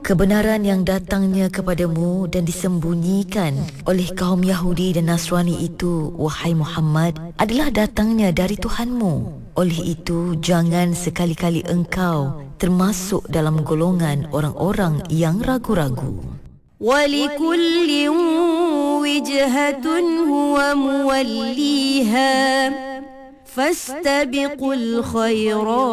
Kebenaran yang datangnya kepadamu dan disembunyikan oleh kaum Yahudi dan Nasrani itu, wahai Muhammad, adalah datangnya dari Tuhanmu. Oleh itu, jangan sekali-kali engkau termasuk dalam golongan orang-orang yang ragu-ragu. وَلِكُلٍّ وِجْهَةٌ هُوَ مُوَلِّيهَا فَاسْتَبِقُوا الْخَيْرَاتِ